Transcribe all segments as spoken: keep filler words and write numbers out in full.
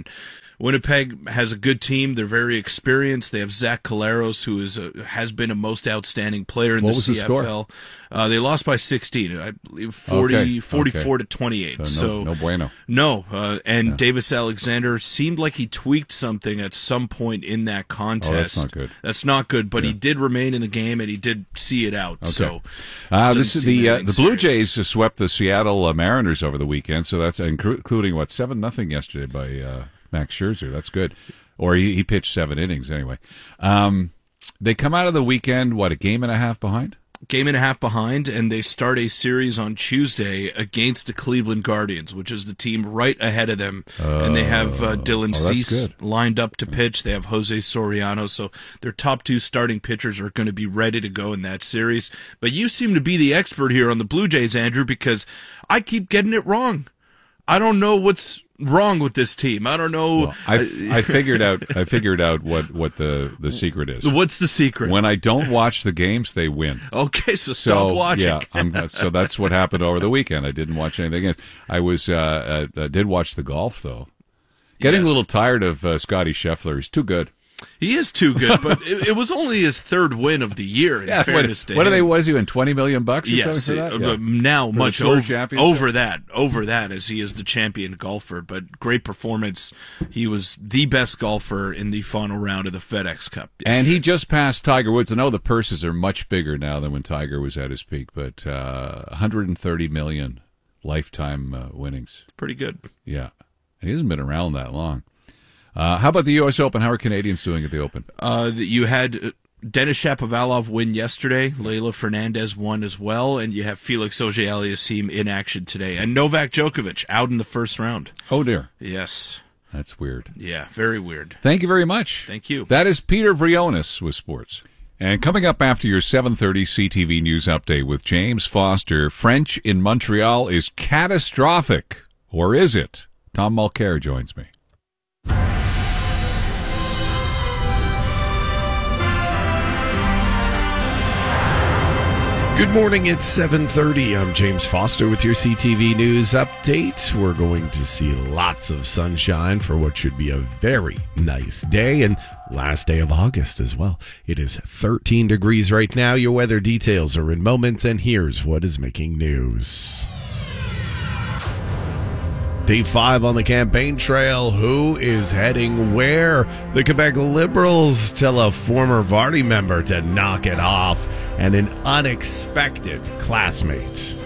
And Winnipeg has a good team. They're very experienced. They have Zach Collaros, who is a, has been a most outstanding player in what the was C F L. The score? Uh, they lost by sixteen, I believe, forty, okay. forty-four okay. to twenty-eight. So, no, so no bueno. No, uh, and Yeah. Davis Alexander seemed like he tweaked something at some point in that contest. Oh, that's not good. That's not good, but Yeah. he did remain in the game, and he did see it out. Okay. So uh, doesn't this is seem the uh, anything the Blue serious. Jays uh, swept the Seattle uh, Mariners over the weekend, so that's inclu- including what seven nothing yesterday by uh, Max Scherzer. That's good, or he, he pitched seven innings anyway. Um, they come out of the weekend what a game and a half behind. Game and a half behind, and they start a series on Tuesday against the Cleveland Guardians, which is the team right ahead of them. Uh, and they have uh, Dylan oh, that's Cease good. lined up to pitch. They have Jose Soriano. So their top two starting pitchers are going to be ready to go in that series. But you seem to be the expert here on the Blue Jays, Andrew, because I keep getting it wrong. I don't know what's wrong with this team. I don't know. Well, I, I figured out I figured out what, what the, the secret is. What's the secret? When I don't watch the games, they win. Okay, so stop so, watching. Yeah, I'm, so that's what happened over the weekend. I didn't watch anything else. I was uh, uh, I did watch the golf though. Getting Yes. a little tired of uh, Scotty Scheffler. He's too good. He is too good, but it, it was only his third win of the year. In Yeah, fairness what, to what him. are they? Was he in twenty million bucks? Or Yes, something for uh, that? Yeah. now For much the Tour over, Championship? over that, over that, as he is the champion golfer. But great performance. He was the best golfer in the final round of the FedEx Cup. And he just passed Tiger Woods. I know the purses are much bigger now than when Tiger was at his peak, but uh, one hundred thirty million lifetime uh, winnings. Pretty good. Yeah, and he hasn't been around that long. Uh, how about the U S Open? How are Canadians doing at the Open? Uh, you had Denis Shapovalov win yesterday. Leila Fernandez won as well, and you have Felix Auger-Aliassime in action today, and Novak Djokovic out in the first round. Oh dear, Yes. that's weird. Yeah, very weird. Thank you very much. Thank you. That is Peter Vrionis with sports. And coming up after your seven thirty C T V News Update with James Foster, French in Montreal is catastrophic. Or is it? Tom Mulcair joins me. Good morning, it's seven thirty. I'm James Foster with your C T V News Update. We're going to see lots of sunshine for what should be a very nice day, and last day of August as well. It is thirteen degrees right now. Your weather details are in moments, and here's what is making news. Day five on the campaign trail. Who is heading where? The Quebec Liberals tell a former Vardy member to knock it off, and an unexpected classmate.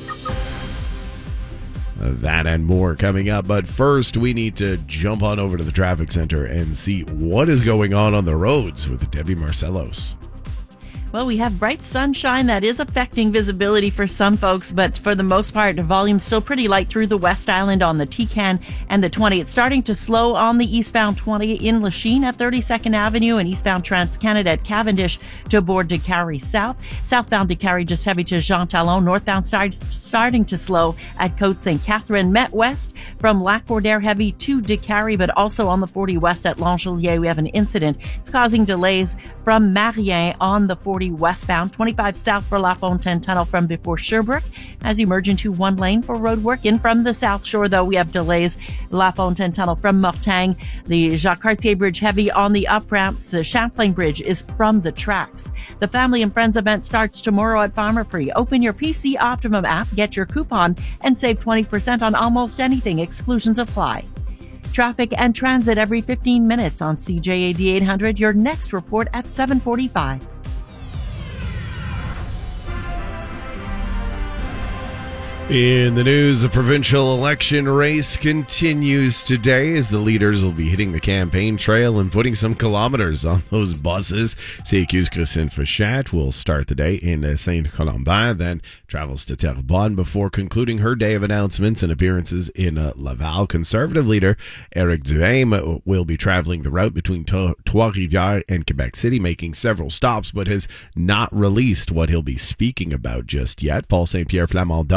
That and more coming up, but first we need to jump on over to the traffic center and see what is going on on the roads with Debbie Marcellos. Well, we have bright sunshine that is affecting visibility for some folks, but for the most part, the volume's still pretty light through the West Island on the T C A N and the twenty. It's starting to slow on the eastbound twenty in Lachine at thirty-second Avenue and eastbound Trans-Canada at Cavendish to board DeCarry South. Southbound DeCarry just heavy to Jean Talon. Northbound start, starting to slow at Côte Sainte Catherine. Met West from Lac-Bordaire heavy to DeCarry, but also on the forty West at Langelier. We have an incident. It's causing delays from Marien on the forty westbound, twenty-five south for La Fontaine Tunnel from before Sherbrooke. As you merge into one lane for road work in from the South Shore, though, we have delays. La Fontaine Tunnel from Mortagne. The Jacques Cartier Bridge heavy on the up ramps. The Champlain Bridge is from the tracks. The Family and Friends event starts tomorrow at Farmer Free. Open your P C Optimum app, get your coupon, and save twenty percent on almost anything. Exclusions apply. Traffic and transit every fifteen minutes on C J A D eight hundred. Your next report at seven forty-five. In the news, the provincial election race continues today as the leaders will be hitting the campaign trail and putting some kilometers on those buses. C Q's Christine Fichat will start the day in Saint-Colomban, then travels to Terrebonne before concluding her day of announcements and appearances in uh, Laval. Conservative leader Éric Duhaime will be traveling the route between Trois-Rivières and Quebec City, making several stops, but has not released what he'll be speaking about just yet. Paul Saint-Pierre Plamondon is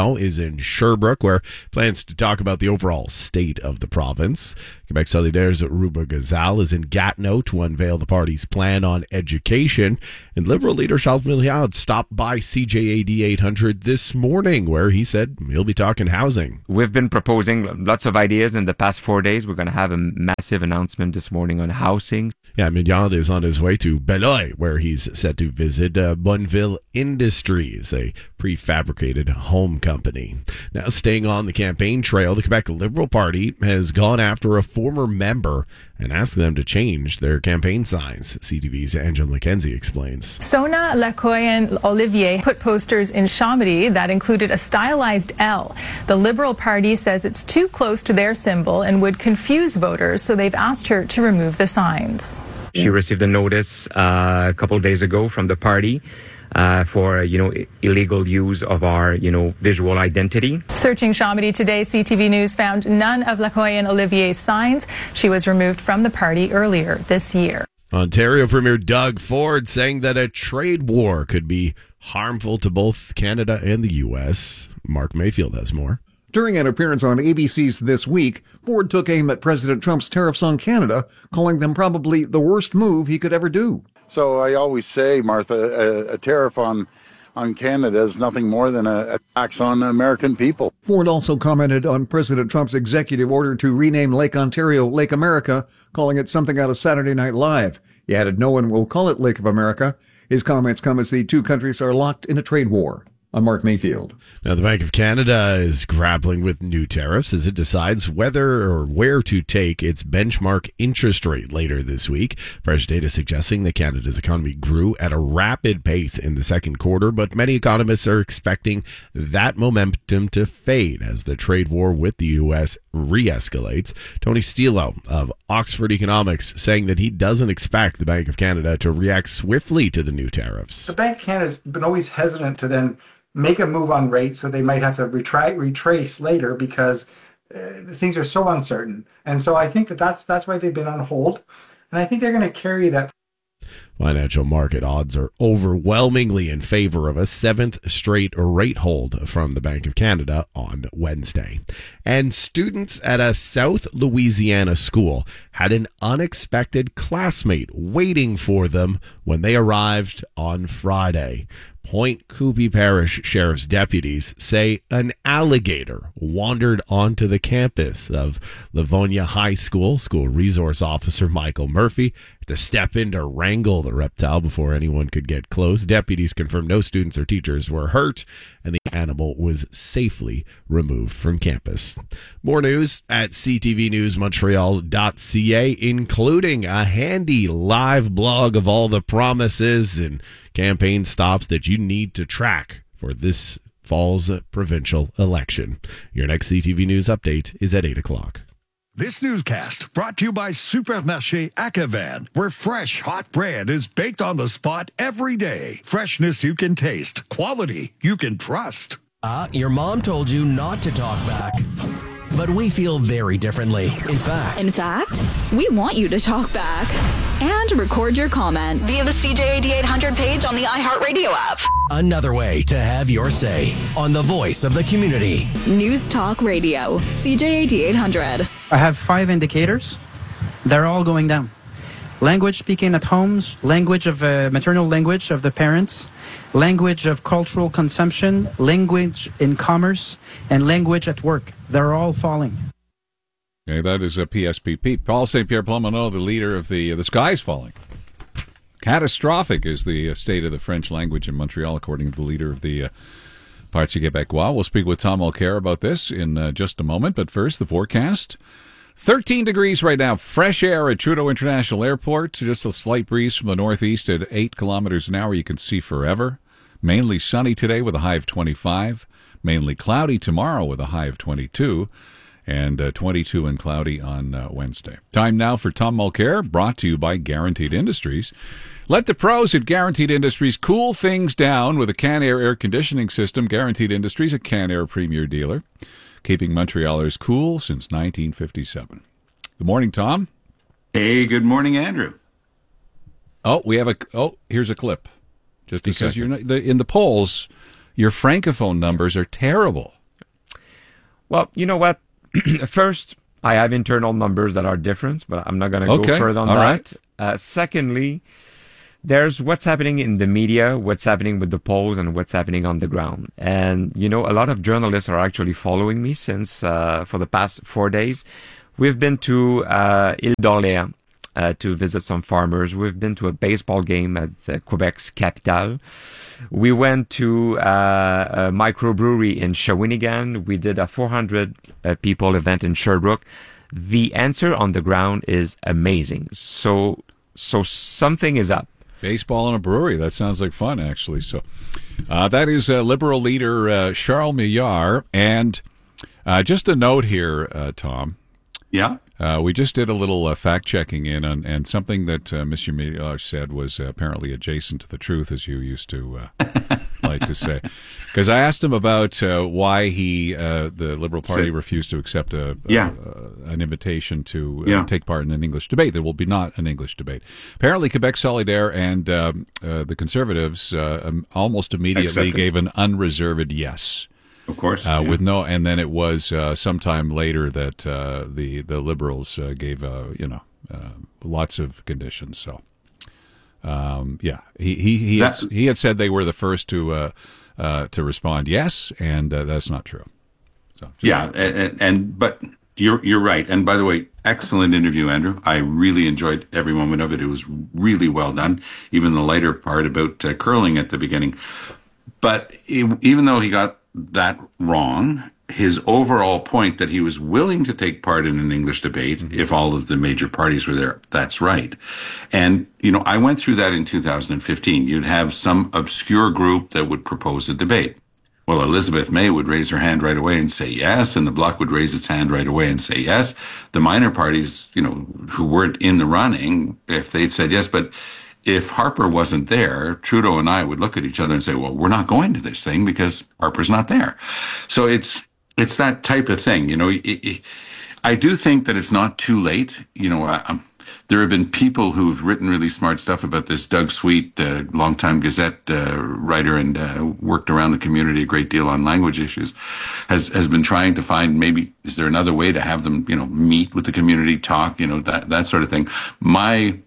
in Sherbrooke, where he plans to talk about the overall state of the province. Quebec Solidaires' Ruba Gazal is in Gatineau to unveil the party's plan on education. And Liberal leader Charles Milliard stopped by C J A D eight hundred this morning, where he said he'll be talking housing. We've been proposing lots of ideas in the past four days. We're going to have a massive announcement this morning on housing. Yeah, Milliard is on his way to Beloeil, where he's set to visit uh, Bonneville Industries, a prefabricated home company. Now, staying on the campaign trail, the Quebec Liberal Party has gone after a former member and asked them to change their campaign signs. C T V's Angela McKenzie explains. Sona Lacoyan Olivier put posters in Chambéry that included a stylized L. The Liberal Party says it's too close to their symbol and would confuse voters, so they've asked her to remove the signs. She received a notice uh, a couple of days ago from the party uh, for, you know, illegal use of our, you know, visual identity. Searching Chambéry today, C T V News found none of Lacoyan Olivier's signs. She was removed from the party earlier this year. Ontario Premier Doug Ford saying that a trade war could be harmful to both Canada and the U S. Mark Mayfield has more. During an appearance on A B C's This Week, Ford took aim at President Trump's tariffs on Canada, calling them probably the worst move he could ever do. So I always say, Martha, a, a tariff on on Canada is nothing more than a, a tax on American people. Ford also commented on President Trump's executive order to rename Lake Ontario Lake America, calling it something out of Saturday Night Live. He added no one will call it Lake of America. His comments come as the two countries are locked in a trade war. I'm Mark Mayfield. Now, the Bank of Canada is grappling with new tariffs as it decides whether or where to take its benchmark interest rate later this week. Fresh data suggesting that Canada's economy grew at a rapid pace in the second quarter, but many economists are expecting that momentum to fade as the trade war with the U S re-escalates. Tony Stilo of Oxford Economics saying that he doesn't expect the Bank of Canada to react swiftly to the new tariffs. The Bank of Canada has been always hesitant to then make a move on rates, so they might have to retry, retrace later because uh, things are so uncertain. And so I think that that's, that's why they've been on hold. And I think they're going to carry that. Financial market odds are overwhelmingly in favor of a seventh straight rate hold from the Bank of Canada on Wednesday. And students at a South Louisiana school had an unexpected classmate waiting for them when they arrived on Friday. Point Coupee Parish Sheriff's deputies say an alligator wandered onto the campus of Livonia High School. School resource officer Michael Murphy had to step in to wrangle the reptile before anyone could get close. Deputies confirmed no students or teachers were hurt, and the animal was safely removed from campus. More news at c t v news montreal dot c a, including a handy live blog of all the promises and campaign stops that you need to track for this fall's provincial election. Your next C T V News update is at eight o'clock. This newscast brought to you by Supermarché Acavan, where fresh, hot bread is baked on the spot every day. Freshness you can taste, quality you can trust. Uh, your mom told you not to talk back. But we feel very differently. In fact... In fact, we want you to talk back. And record your comment via the C J A D eight hundred page on the iHeartRadio app. Another way to have your say on the voice of the community. News Talk Radio, C J A D eight hundred. I have five indicators. They're all going down. Language speaking at homes, language of uh, maternal language of the parents, language of cultural consumption, language in commerce, and language at work. They're all falling. Okay, that is a P S P P. Paul Saint Pierre Plomoneau, the leader of the uh, the sky's falling. Catastrophic is the uh, state of the French language in Montreal, according to the leader of the uh, Parti Québécois. We'll speak with Tom Mulcair about this in uh, just a moment, but first, the forecast. thirteen degrees right now, fresh air at Trudeau International Airport, just a slight breeze from the northeast at eight kilometers an hour. You can see forever. Mainly sunny today with a high of twenty-five. Mainly cloudy tomorrow with a high of twenty-two. And uh, twenty-two and cloudy on uh, Wednesday. Time now for Tom Mulcair, brought to you by Guaranteed Industries. Let the pros at Guaranteed Industries cool things down with a Canair air conditioning system. Guaranteed Industries, a Canair premier dealer, keeping Montrealers cool since nineteen fifty-seven. Good morning, Tom. Hey, good morning, Andrew. Oh, we have a. Oh, here's a clip. Just because you're not, the, in the polls, your francophone numbers are terrible. Well, you know what? First, I have internal numbers that are different, but I'm not going to okay. go further on All that. Right. Uh, secondly, there's what's happening in the media, what's happening with the polls, and what's happening on the ground. And, you know, a lot of journalists are actually following me since, uh, for the past four days. We've been to uh, Ile d'Orléans uh, to visit some farmers. We've been to a baseball game at uh, Quebec's capital. We went to uh, a microbrewery in Shawinigan. We did a four hundred uh, people event in Sherbrooke. The answer on the ground is amazing. So, so something is up. Baseball in a brewery. That sounds like fun, actually. So uh, that is uh, Liberal leader uh, Charles Millard. And uh, just a note here, uh, Tom. Yeah? Uh, we just did a little uh, fact-checking in, on, and something that uh, Monsieur Millard said was uh, apparently adjacent to the truth, as you used to uh, like to say. Because I asked him about uh, why he, uh, the Liberal Party, so, refused to accept a, yeah. a, an invitation to uh, yeah. take part in an English debate. There will be not an English debate. Apparently, Quebec Solidaire and um, uh, the Conservatives uh, um, almost immediately Accepted. gave an unreserved yes. Of course, uh, yeah. with no, and then it was uh, sometime later that uh, the the Liberals uh, gave uh, you know uh, lots of conditions. So, um, yeah, he he he had, he had said they were the first to uh, uh, to respond yes, and uh, that's not true. So yeah, and, and but you're you're right. And by the way, excellent interview, Andrew. I really enjoyed every moment of it. It was really well done. Even the lighter part about uh, curling at the beginning. But it, even though he got that wrong, his overall point that he was willing to take part in an English debate mm-hmm. if all of the major parties were there, that's right. And, you know, I went through that in two thousand fifteen. You'd have some obscure group that would propose a debate. Well, Elizabeth May would raise her hand right away and say yes, and the Bloc would raise its hand right away and say yes. The minor parties, you know, who weren't in the running, if they'd said yes, but if Harper wasn't there, Trudeau and I would look at each other and say, well, we're not going to this thing because Harper's not there. So it's it's that type of thing. You know, it, it, I do think that it's not too late. You know, I, there have been people who've written really smart stuff about this. Doug Sweet, uh, longtime Gazette uh, writer and uh, worked around the community a great deal on language issues, has has been trying to find maybe, is there another way to have them, you know, meet with the community, talk, you know, that, that sort of thing. My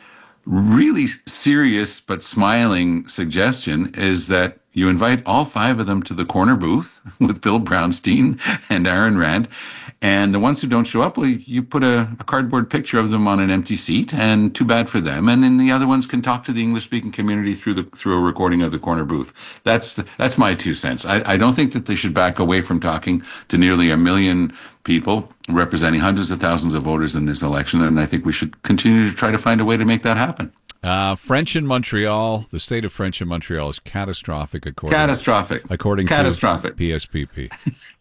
really serious but smiling suggestion is that you invite all five of them to the corner booth with Bill Brownstein and Aaron Rand. And the ones who don't show up, well, you put a, a cardboard picture of them on an empty seat, and too bad for them. And then the other ones can talk to the English-speaking community through the through a recording of the corner booth. That's the, that's my two cents. I, I don't think that they should back away from talking to nearly a million people representing hundreds of thousands of voters in this election, and I think we should continue to try to find a way to make that happen. Uh, French in Montreal, the state of French in Montreal is catastrophic according catastrophic according catastrophic. to P S P P.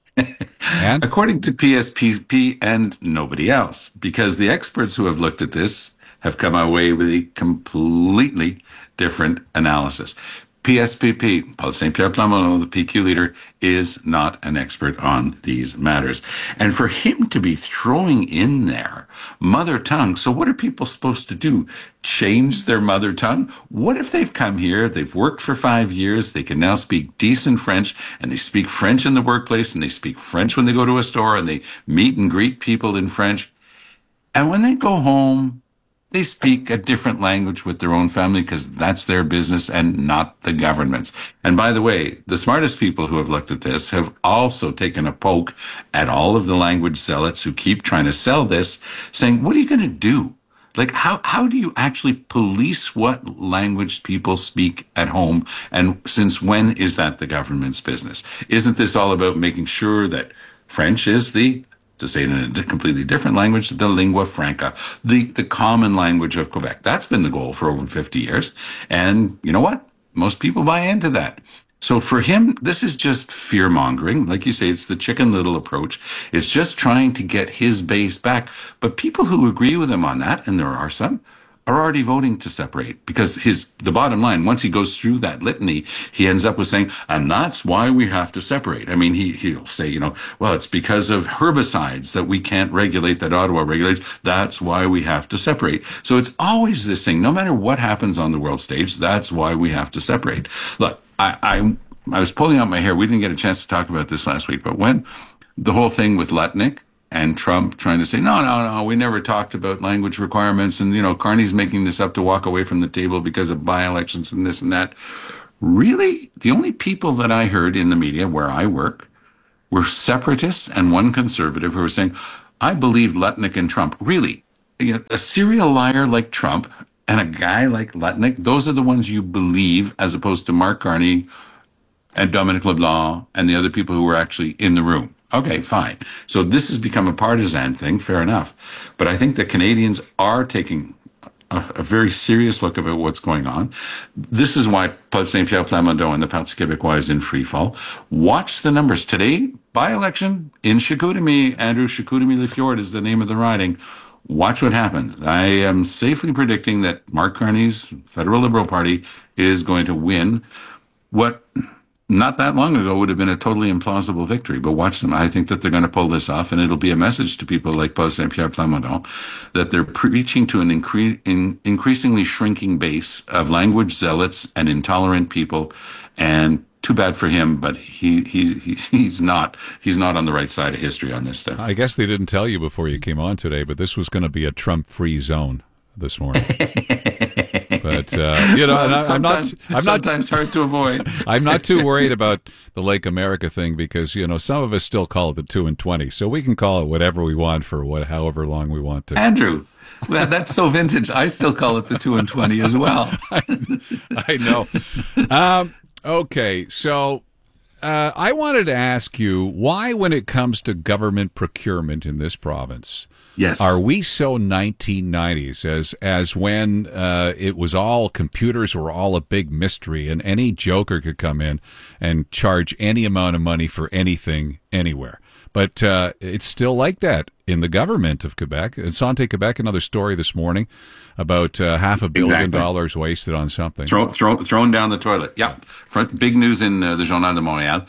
And according to P S P P and nobody else, because the experts who have looked at this have come away with a completely different analysis. P S P P, Paul Saint Pierre Plamondon, the P Q leader, is not an expert on these matters. And for him to be throwing in there mother tongue, so what are people supposed to do? Change their mother tongue? What if they've come here, they've worked for five years, they can now speak decent French, and they speak French in the workplace, and they speak French when they go to a store, and they meet and greet people in French. And when they go home, they speak a different language with their own family because that's their business and not the government's. And by the way, the smartest people who have looked at this have also taken a poke at all of the language zealots who keep trying to sell this, saying, what are you going to do? Like, how, how do you actually police what language people speak at home? And since when is that the government's business? Isn't this all about making sure that French is the, to say it in a completely different language, the lingua franca, the, the common language of Quebec? That's been the goal for over fifty years. And you know what? Most people buy into that. So for him, this is just fear-mongering. Like you say, it's the Chicken Little approach. It's just trying to get his base back. But people who agree with him on that, and there are some, are already voting to separate, because his the bottom line, once he goes through that litany, he ends up with saying, and that's why we have to separate. I mean, he, he'll say, you know, well, it's because of herbicides that we can't regulate, that Ottawa regulates. That's why we have to separate. So it's always this thing, no matter what happens on the world stage, that's why we have to separate. Look, I, I, I was pulling out my hair. We didn't get a chance to talk about this last week, but when the whole thing with Lutnick and Trump trying to say, no, no, no, we never talked about language requirements. And, you know, Carney's making this up to walk away from the table because of by-elections and this and that. Really? The only people that I heard in the media where I work were separatists and one conservative who were saying, I believe Lutnick and Trump. Really? You know, a serial liar like Trump and a guy like Lutnick, those are the ones you believe, as opposed to Mark Carney and Dominic LeBlanc and the other people who were actually in the room. Okay, fine. So this has become a partisan thing, fair enough. But I think the Canadians are taking a, a very serious look about what's going on. This is why Paul Saint-Pierre Plamondon and the Parti Québécois is in free fall. Watch the numbers. Today, by-election in Chicoutimi, Andrew, Chicoutimi-Le-Fjord is the name of the riding. Watch what happens. I am safely predicting that Mark Carney's Federal Liberal Party is going to win what not that long ago would have been a totally implausible victory. But watch them. I think that they're going to pull this off, and it'll be a message to people like Paul Saint-Pierre Plamondon that they're preaching to an incre- in increasingly shrinking base of language zealots and intolerant people. And too bad for him, but he, he, he's, he's not he's not on the right side of history on this stuff. I guess they didn't tell you before you came on today, but this was going to be a Trump-free zone this morning. But uh, you know, well, and I, I'm not. I'm sometimes not, hard to avoid. I'm not too worried about the Lake America thing because you know some of us still call it the two and twenty, so we can call it whatever we want for what, however long we want to. Andrew, well, that's so vintage. I still call it the two and twenty as well. I, I know. Um, okay, so uh, I wanted to ask you why, when it comes to government procurement in this province. Yes. Are we so nineteen nineties as as when uh, it was all computers were all a big mystery and any joker could come in and charge any amount of money for anything anywhere? But uh, it's still like that in the government of Quebec. In Santé Quebec, another story this morning about uh, half a billion exactly. dollars wasted on something. Throw, throw, thrown down the toilet. Yeah. Front, big news in uh, the Journal de Montréal.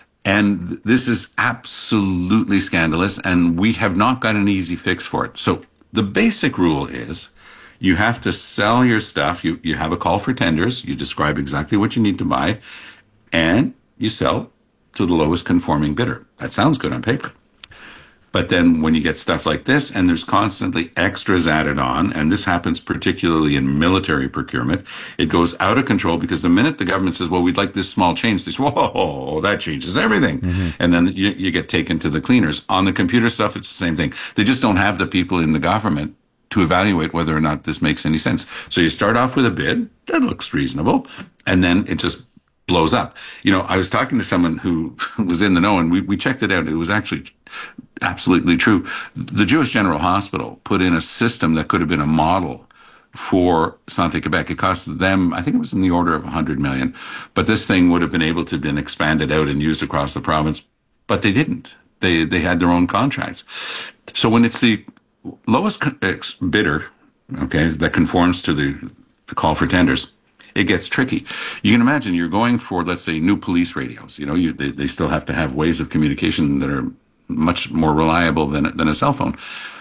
And this is absolutely scandalous, and we have not got an easy fix for it. So the basic rule is you have to sell your stuff. You, you have a call for tenders. You describe exactly what you need to buy, and you sell to the lowest conforming bidder. That sounds good on paper. But then when you get stuff like this, and there's constantly extras added on, and this happens particularly in military procurement, it goes out of control because the minute the government says, well, we'd like this small change, they say, whoa, that changes everything. Mm-hmm. And then you, you get taken to the cleaners. On the computer stuff, it's the same thing. They just don't have the people in the government to evaluate whether or not this makes any sense. So you start off with a bid that looks reasonable, and then it just blows up. You know, I was talking to someone who was in the know, and we, we checked it out. It was actually absolutely true. The Jewish General Hospital put in a system that could have been a model for Santé Quebec. It cost them, I think it was in the order of one hundred million, but this thing would have been able to have been expanded out and used across the province, but they didn't. They, they had their own contracts. So when it's the lowest bidder, okay, that conforms to the, the call for tenders, it gets tricky. You can imagine you're going for, let's say, new police radios. You know, you, they, they still have to have ways of communication that are much more reliable than than a cell phone.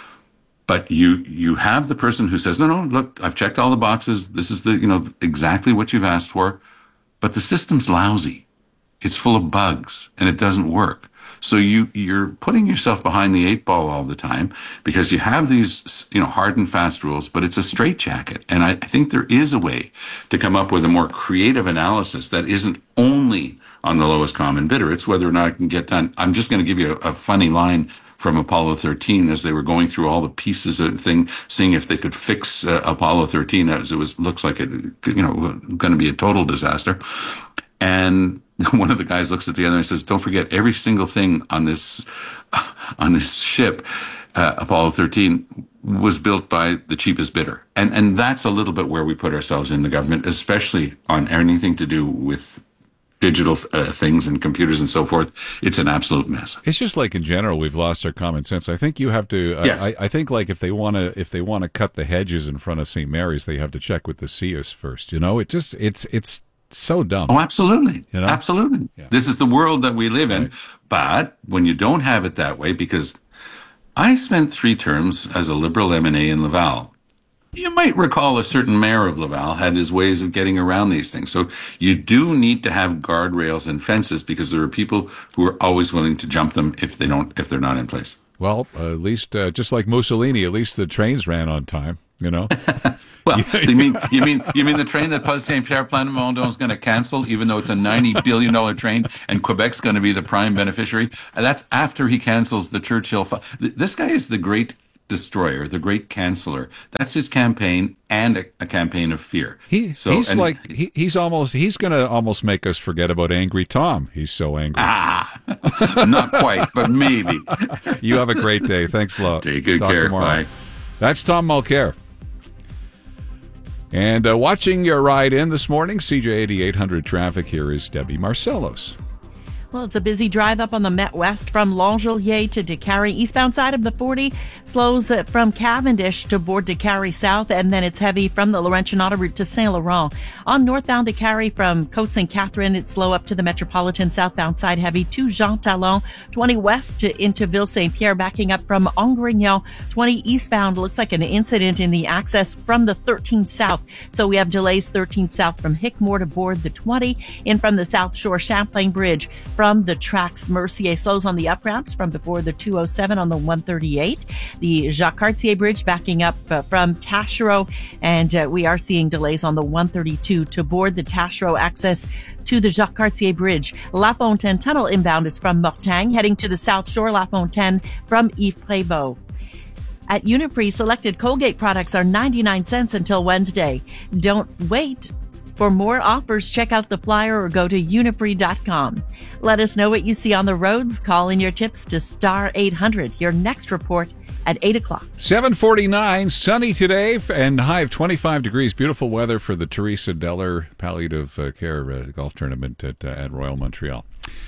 But you you have the person who says, no, no, look, I've checked all the boxes. This is the, you know, exactly what you've asked for. But the system's lousy. It's full of bugs and it doesn't work. So you, you're putting yourself behind the eight ball all the time because you have these, you know, hard and fast rules, but it's a straitjacket. And I, I think there is a way to come up with a more creative analysis that isn't only on the lowest common bidder. It's whether or not it can get done. I'm just going to give you a, a funny line from Apollo thirteen as they were going through all the pieces of the thing, seeing if they could fix uh, Apollo thirteen as it was, looks like it, you know, going to be a total disaster. And one of the guys looks at the other and says, don't forget every single thing on this, on this ship, uh, Apollo thirteen was built by the cheapest bidder. And, and that's a little bit where we put ourselves in the government, especially on anything to do with digital uh, things and computers and so forth. It's an absolute mess. It's just like in general, we've lost our common sense. I think you have to, uh, yes. I, I think like if they want to, if they want to cut the hedges in front of Saint Mary's, they have to check with the C I S first. You know, it just, it's, it's, so dumb. Oh, absolutely. You know? Absolutely. Yeah. This is the world that we live in. Right. But when you don't have it that way, because I spent three terms as a Liberal M N A in Laval, you might recall a certain mayor of Laval had his ways of getting around these things. So you do need to have guardrails and fences because there are people who are always willing to jump them if they don't, if they're not in place. Well, uh, at least, uh, just like Mussolini, at least the trains ran on time, you know? Well, you mean you mean you mean the train that Paul Saint Pierre Plamondon is going to cancel, even though it's a ninety billion dollar train, and Quebec's going to be the prime beneficiary? And that's after he cancels the Churchill. Fu- this guy is the great destroyer, the great canceller. That's his campaign, and a, a campaign of fear. He, so, he's and, like he, he's almost he's going to almost make us forget about Angry Tom. He's so angry. Ah, not quite, but maybe. You have a great day. Thanks a lot. Take good Talk care. tomorrow. Bye. That's Tom Mulcair. And uh, watching your ride in this morning, C J eighty-eight hundred traffic, here is Debbie Marcellos. Well, it's a busy drive up on the Met West from Longueuil to Décarie. Eastbound side of the forty slows from Cavendish to Bourg Décarie South, and then it's heavy from the Laurentian Auto route to Saint Laurent. On northbound Décarie from Côte Saint Catherine, it's slow up to the Metropolitan. Southbound side heavy to Jean Talon. twenty west to, into Ville Saint Pierre, backing up from Angrignon. twenty eastbound looks like an incident in the access from the thirteen south. So we have delays thirteen south from Hickmore to board the twenty. In from the South Shore Champlain Bridge. From the tracks, Mercier slows on the up ramps from before the two oh seven on the one thirty-eight. The Jacques Cartier Bridge backing up uh, from Taschereau, and uh, we are seeing delays on the one thirty-two to board the Taschereau access to the Jacques Cartier Bridge. La Fontaine Tunnel inbound is from Mortagne, heading to the South Shore, La Fontaine from Yves Prévost. At Uniprix, selected Colgate products are ninety-nine cents until Wednesday. Don't wait. For more offers, check out the flyer or go to uniprix dot com. Let us know what you see on the roads. Call in your tips to star eight hundred. Your next report at eight o'clock. seven forty-nine, sunny today, and high of twenty-five degrees. Beautiful weather for the Teresa Deller Palliative uh, Care uh, Golf Tournament at, uh, at Royal Montreal.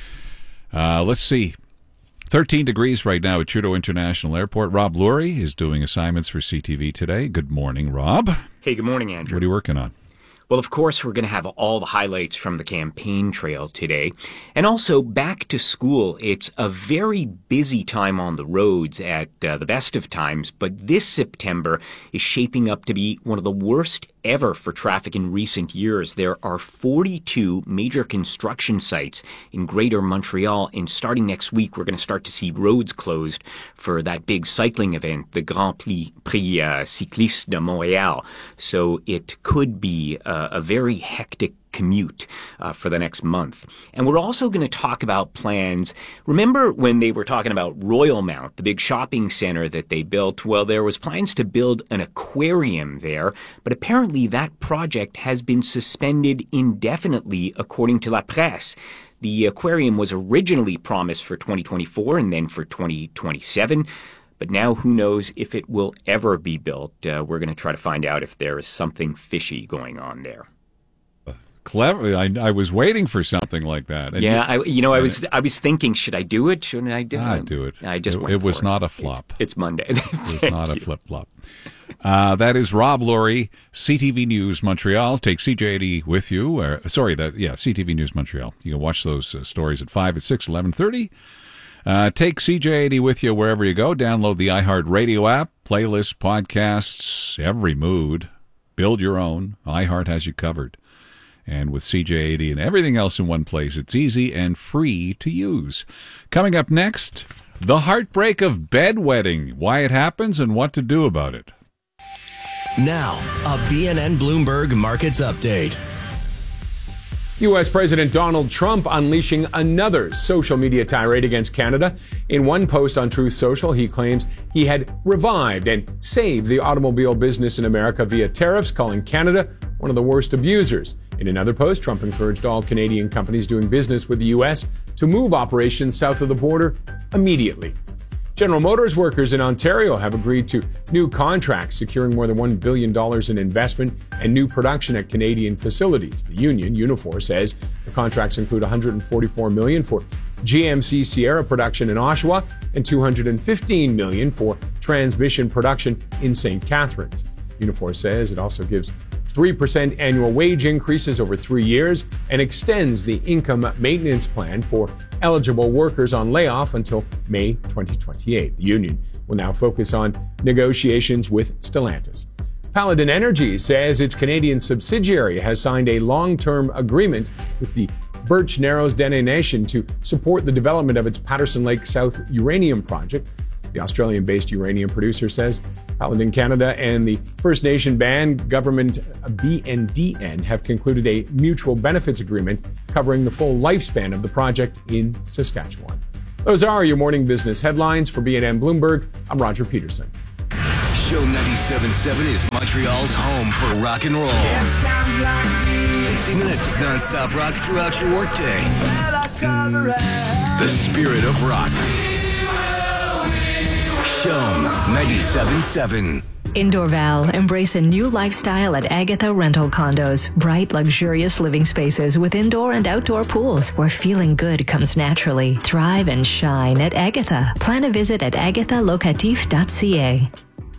Uh, let's see. thirteen degrees right now at Trudeau International Airport. Rob Lurie is doing assignments for C T V today. Good morning, Rob. Hey, good morning, Andrew. What are you working on? Well, of course, we're going to have all the highlights from the campaign trail today. And also, back to school. It's a very busy time on the roads at uh, the best of times, but this September is shaping up to be one of the worst ever for traffic in recent years. There are forty-two major construction sites in Greater Montreal, and starting next week, we're going to start to see roads closed for that big cycling event, the Grand Prix, Prix uh, Cycliste de Montréal. So it could be uh, a very hectic commute uh, for the next month. And we're also going to talk about plans. Remember when they were talking about Royalmount, the big shopping center that they built? Well, there was plans to build an aquarium there, but apparently that project has been suspended indefinitely, according to La Presse. The aquarium was originally promised for twenty twenty-four and then for twenty twenty-seven. But now who knows if it will ever be built. Uh, we're going to try to find out if there is something fishy going on there. Clever. I, I was waiting for something like that. And yeah, you, I, you know, I was I was thinking, should I do it? Shouldn't I do it? I do it. I just it, went it was for not it. a flop. It, it's Monday. It was not a flip flop. Uh, that is Rob Lurie, C T V News Montreal. Take C J eighty with you. Or, sorry, that yeah, C T V News Montreal. You can watch those uh, stories at five, at six, eleven thirty. Uh, take C J eighty with you wherever you go. Download the iHeart Radio app, playlists, podcasts, every mood. Build your own. iHeart has you covered. And with C J eighty and everything else in one place, it's easy and free to use. Coming up next, the heartbreak of bedwetting, why it happens and what to do about it. Now, a B N N Bloomberg Markets Update. U S. President Donald Trump unleashing another social media tirade against Canada. In one post on Truth Social, he claims he had revived and saved the automobile business in America via tariffs, calling Canada one of the worst abusers. In another post, Trump encouraged all Canadian companies doing business with the U S to move operations south of the border immediately. General Motors workers in Ontario have agreed to new contracts, securing more than one billion dollars in investment and new production at Canadian facilities. The union, Unifor, says the contracts include one hundred forty-four million dollars for G M C Sierra production in Oshawa and two hundred fifteen million dollars for transmission production in Saint Catharines. Unifor says it also gives three percent annual wage increases over three years and extends the income maintenance plan for eligible workers on layoff until May twenty twenty-eight. The union will now focus on negotiations with Stellantis. Paladin Energy says its Canadian subsidiary has signed a long-term agreement with the Birch Narrows Dene Nation to support the development of its Patterson Lake South uranium project. The Australian-based uranium producer says Paladin Canada and the First Nation band government B N D N have concluded a mutual benefits agreement covering the full lifespan of the project in Saskatchewan. Those are your morning business headlines. For B N N Bloomberg, I'm Roger Peterson. Show ninety-seven point seven is Montreal's home for rock and roll. sixty minutes of non-stop rock throughout your workday. The spirit of rock. Show ninety-seven point seven. In Dorval, embrace a new lifestyle at Agatha Rental Condos. Bright, luxurious living spaces with indoor and outdoor pools where feeling good comes naturally. Thrive and shine at Agatha. Plan a visit at agatha locatif dot c a.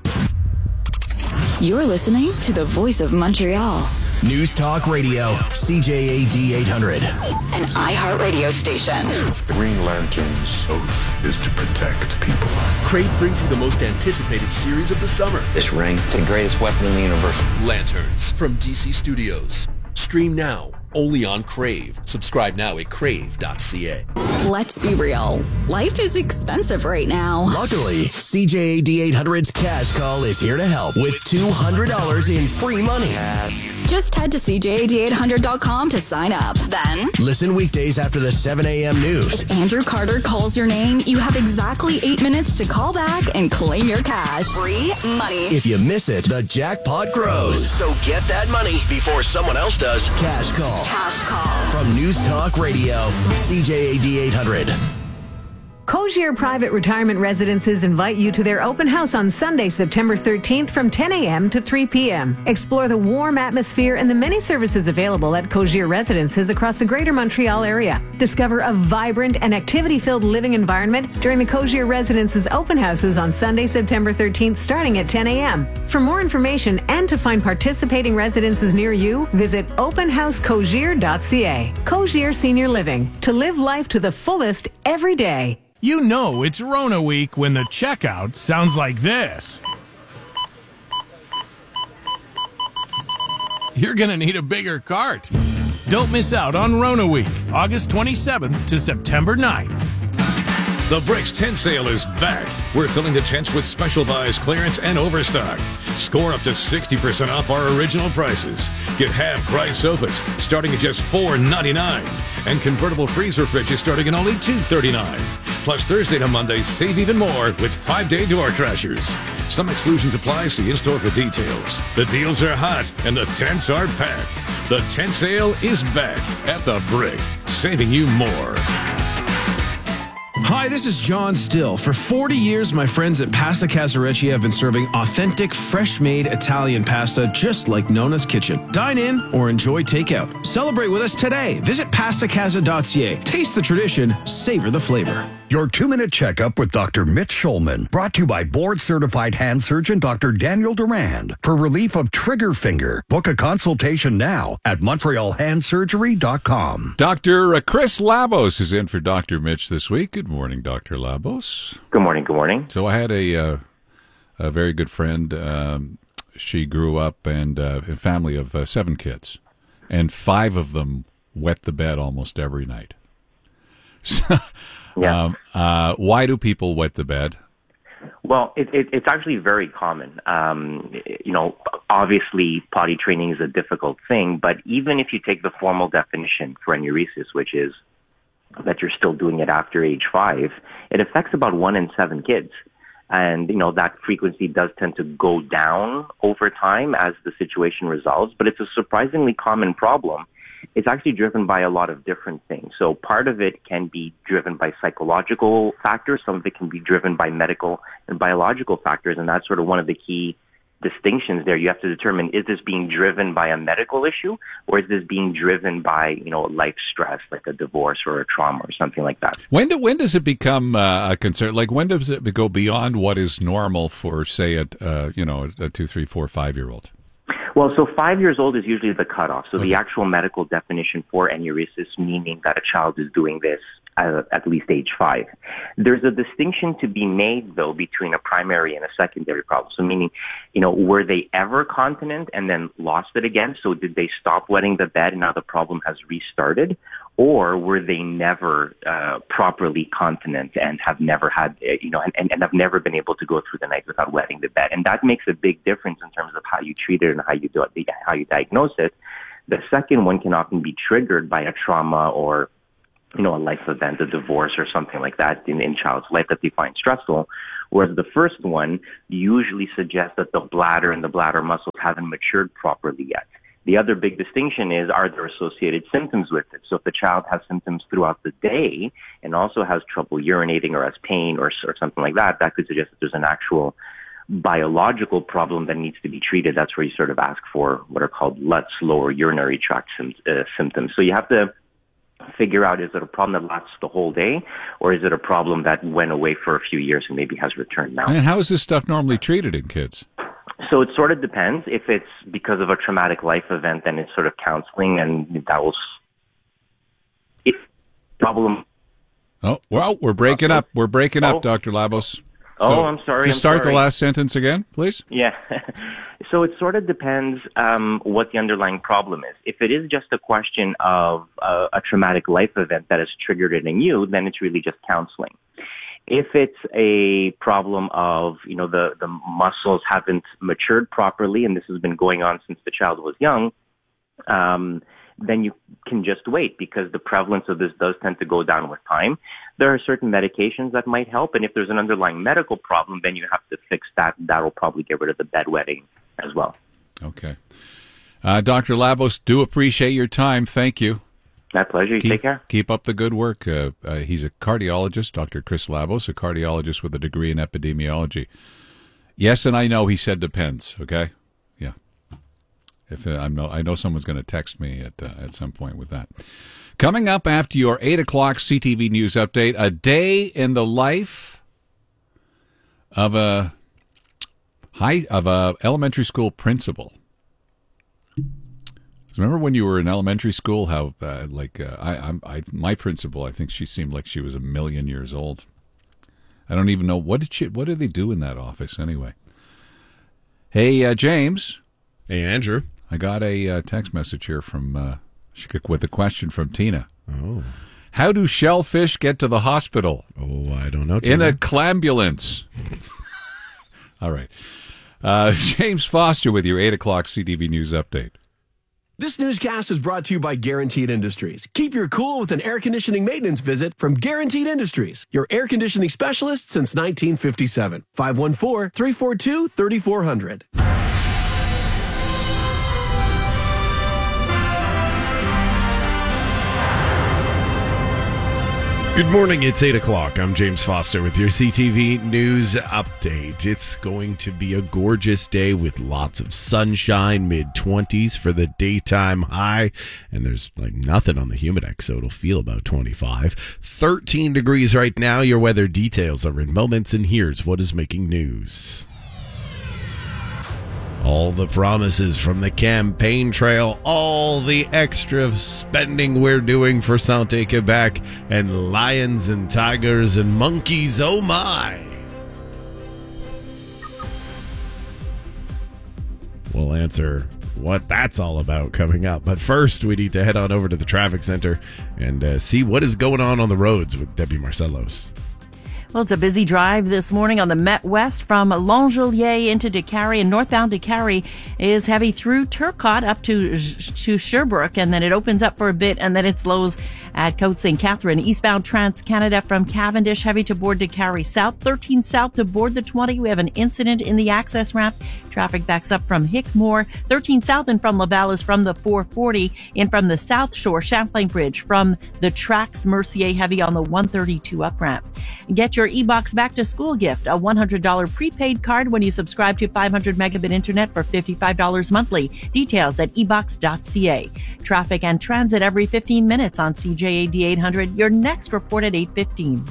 You're listening to the Voice of Montreal. News Talk Radio, C J A D eight hundred. An iHeart radio station. The Green Lantern's oath is to protect people. Crave brings you the most anticipated series of the summer. This ring, it's the greatest weapon in the universe. Lanterns from D C Studios. Stream now, only on Crave. Subscribe now at crave dot c a. Let's be real. Life is expensive right now. Luckily, C J A D eight hundred's Cash Call is here to help with two hundred dollars in free money. Just head to c j a d eight hundred dot com to sign up. Then, listen weekdays after the seven a.m. news. If Andrew Carter calls your name, you have exactly eight minutes to call back and claim your cash. Free money. If you miss it, the jackpot grows. So get that money before someone else does. Cash Call. Cash Call. From News Talk Radio, C J A D eight hundred. Cogir Private Retirement Residences invite you to their open house on Sunday, September thirteenth from ten a.m. to three p.m. Explore the warm atmosphere and the many services available at Cogir Residences across the Greater Montreal area. Discover a vibrant and activity-filled living environment during the Cogir Residences open houses on Sunday, September thirteenth, starting at ten a.m. For more information and to find participating residences near you, visit open house cogir dot c a. Cogir Senior Living. To live life to the fullest every day. You know it's Rona week when the checkout sounds like this. You're going to need a bigger cart. Don't miss out on Rona week, August twenty-seventh to September ninth. The Bricks Tent Sale is back. We're filling the tents with special buys, clearance, and overstock. Score up to sixty percent off our original prices. Get half-price sofas starting at just four ninety-nine, and convertible freezer fridges starting at only two thirty-nine. Plus, Thursday to Monday, save even more with five-day door crashers. Some exclusions apply. See in-store for details. The deals are hot, and the tents are packed. The tent sale is back at the Brick, saving you more. Hi, this is John Still. For forty years, my friends at Pasta Casarecci have been serving authentic, fresh-made Italian pasta just like Nona's Kitchen. Dine in or enjoy takeout. Celebrate with us today. Visit pasta casa dot c a. Taste the tradition, savor the flavor. Your two-minute checkup with Doctor Mitch Schulman, brought to you by board-certified hand surgeon Doctor Daniel Durand for relief of trigger finger. Book a consultation now at montreal hand surgery dot com. Doctor Chris Labos is in for Doctor Mitch this week. Good morning, Doctor Labos. Good morning, good morning. So I had a uh, a very good friend. Um, she grew up and uh, a family of uh, seven kids, and five of them wet the bed almost every night. So, Yeah. Um, uh, why do people wet the bed? Well, it, it, it's actually very common. Um, you know, obviously potty training is a difficult thing, but even if you take the formal definition for enuresis, which is that you're still doing it after age five, it affects about one in seven kids. And, you know, that frequency does tend to go down over time as the situation resolves, but it's a surprisingly common problem. It's actually driven by a lot of different things. So part of it can be driven by psychological factors. Some of it can be driven by medical and biological factors. And that's sort of one of the key distinctions there. You have to determine, is this being driven by a medical issue, or is this being driven by, you know, life stress, like a divorce or a trauma or something like that? When do, when does it become uh, a concern? Like, when does it go beyond what is normal for, say, a, uh, you know, a two, three, four, five-year-old? Well, so five years old is usually the cutoff. So okay. The actual medical definition for enuresis, meaning that a child is doing this at, at least age five. There's a distinction to be made, though, between a primary and a secondary problem. So meaning, you know, were they ever continent and then lost it again? So did they stop wetting the bed and now the problem has restarted? Or were they never uh, properly continent and have never had, uh, you know, and, and, and have never been able to go through the night without wetting the bed? And that makes a big difference in terms of how you treat it and how you do it, how you diagnose it. The second one can often be triggered by a trauma or, you know, a life event, a divorce or something like that in, in child's life that they find stressful. Whereas the first one usually suggests that the bladder and the bladder muscles haven't matured properly yet. The other big distinction is, are there associated symptoms with it? So if the child has symptoms throughout the day and also has trouble urinating or has pain or, or something like that, that could suggest that there's an actual biological problem that needs to be treated. That's where you sort of ask for what are called L U T S, lower urinary tract sim- uh, symptoms. So you have to figure out, is it a problem that lasts the whole day, or is it a problem that went away for a few years and maybe has returned now? And how is this stuff normally treated in kids? So it sort of depends. If it's because of a traumatic life event, then it's sort of counseling, and that will. If problem. Oh, well, we're breaking up. We're breaking up, Oh. Doctor Labos. Oh, So, I'm sorry. Just I'm start sorry. the last sentence again, please. Yeah. So it sort of depends um, what the underlying problem is. If it is just a question of uh, a traumatic life event that has triggered it in you, then it's really just counseling. If it's a problem of, you know, the, the muscles haven't matured properly and this has been going on since the child was young, um, then you can just wait, because the prevalence of this does tend to go down with time. There are certain medications that might help, and if there's an underlying medical problem, then you have to fix that. That will probably get rid of the bedwetting as well. Okay. Uh, Doctor Labos, do appreciate your time. Thank you. My pleasure. You Keep, take care. Keep up the good work. Uh, uh, he's a cardiologist, Doctor Chris Labos, a cardiologist with a degree in epidemiology. Yes, and I know he said depends, okay? Yeah. If uh, I'm no, I know someone's going to text me at uh, at some point with that. Coming up after your eight o'clock C T V News update, a day in the life of a high of a elementary school principal. Remember when you were in elementary school? How uh, like uh, I, I'm I my principal, I think she seemed like she was a million years old. I don't even know what did she what did they do in that office anyway. Hey uh, James. Hey Andrew. I got a uh, text message here from uh, with a question from Tina. Oh. How do shellfish get to the hospital? Oh, I don't know. In Tina. a clambulance. All right. Uh, James Foster with your eight o'clock C T V News update. This newscast is brought to you by Guaranteed Industries. Keep your cool with an air conditioning maintenance visit from Guaranteed Industries, your air conditioning specialist since nineteen fifty-seven. five one four, three four two, three four zero zero. Good morning, it's eight o'clock. I'm James Foster with your C T V News Update. It's going to be a gorgeous day with lots of sunshine, mid twenties for the daytime high, and there's like nothing on the humidex, so it'll feel about twenty-five. thirteen degrees right now. Your weather details are in moments, and here's what is making news. All the promises from the campaign trail, all the extra spending we're doing for Santé Quebec, and lions and tigers and monkeys, oh my! We'll answer what that's all about coming up. But first, we need to head on over to the traffic center and uh, see what is going on on the roads with Debbie Marcellos. Well, it's a busy drive this morning on the Met West from Longueuil into DeCarry, and northbound DeCarry is heavy through Turcotte up to to Sherbrooke, and then it opens up for a bit, and then it slows at Côte Saint Catherine. Eastbound Trans-Canada from Cavendish, heavy to board DeCarry South. thirteen south to board the twenty. We have an incident in the access ramp. Traffic backs up from Hickmore. thirteen south and from Laval is from the four forty. In from the South Shore, Champlain Bridge from the tracks, Mercier heavy on the one thirty-two up ramp. Get your e-box back to school gift, a one hundred dollars prepaid card when you subscribe to five hundred megabit internet for fifty-five dollars monthly. Details at e box dot c a. Traffic and transit every fifteen minutes on C J A D eight hundred. Your next report at eight fifteen.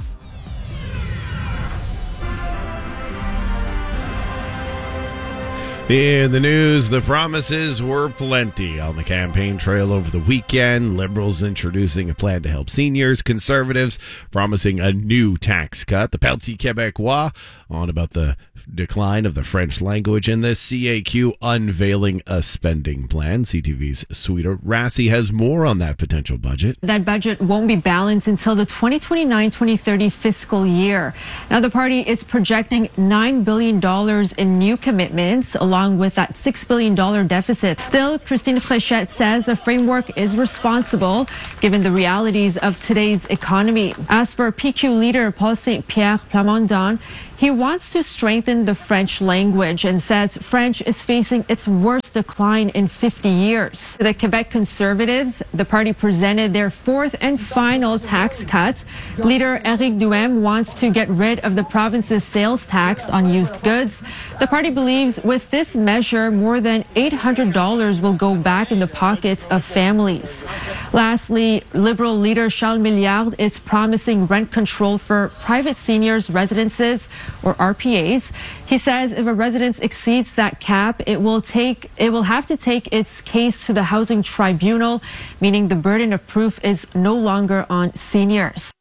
In the news, the promises were plenty on the campaign trail over the weekend. Liberals introducing a plan to help seniors. Conservatives promising a new tax cut. The Parti Québécois on about the decline of the French language. And the C A Q unveiling a spending plan. C T V's Sweeta Rassi has more on that potential budget. That budget won't be balanced until the twenty twenty-nine twenty thirty fiscal year. Now, the party is projecting nine billion dollars in new commitments, along with that six billion dollars deficit. Still, Christine Fréchette says the framework is responsible given the realities of today's economy. As for P Q leader Paul Saint Pierre Plamondon, he wants to strengthen the French language and says French is facing its worst decline in fifty years. The Quebec Conservatives, the party presented their fourth and final tax cuts. Leader Éric Duhem wants to get rid of the province's sales tax on used goods. The party believes with this measure, more than eight hundred dollars will go back in the pockets of families. Lastly, Liberal leader Charles Milliard is promising rent control for private seniors' residences, or R P As. He says if a residence exceeds that cap, it will take it will have to take its case to the housing tribunal, meaning the burden of proof is no longer on seniors.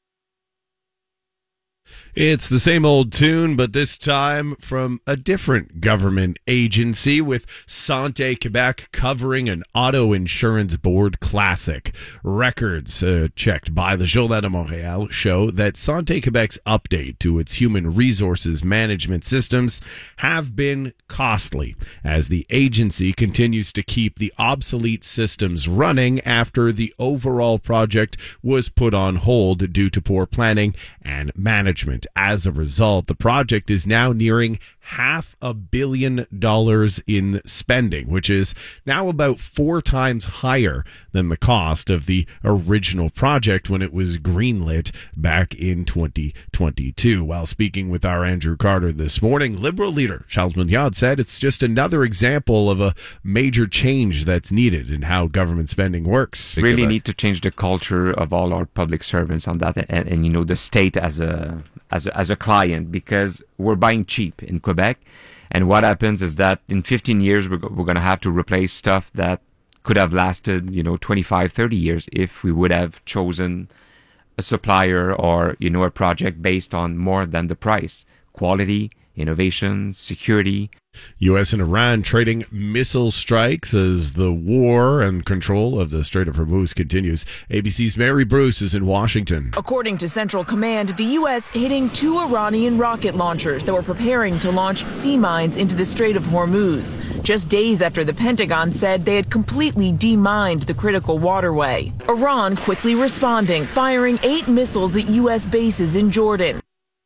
It's the same old tune, but this time from a different government agency, with Santé Québec covering an auto insurance board classic. Records uh, checked by the Journal de Montréal show that Santé Québec's update to its human resources management systems have been costly, as the agency continues to keep the obsolete systems running after the overall project was put on hold due to poor planning and management. As a result, the project is now nearing half a billion dollars in spending, which is now about four times higher than the cost of the original project when it was greenlit back in twenty twenty-two. While speaking with our Andrew Carter this morning, Liberal leader Charles Milliard said it's just another example of a major change that's needed in how government spending works. We really need to change the culture of all our public servants on that, and, and you know, the state as a as a, as a client, because we're buying cheap in Quebec. And what happens is that in fifteen years, we're, we're going to have to replace stuff that could have lasted, you know, twenty-five, thirty years if we would have chosen a supplier or, you know, a project based on more than the price, quality, innovation, security. U S and Iran trading missile strikes as the war and control of the Strait of Hormuz continues. A B C's Mary Bruce is in Washington. According to Central Command, the U S hitting two Iranian rocket launchers that were preparing to launch sea mines into the Strait of Hormuz, just days after the Pentagon said they had completely demined the critical waterway. Iran quickly responding, firing eight missiles at U S bases in Jordan.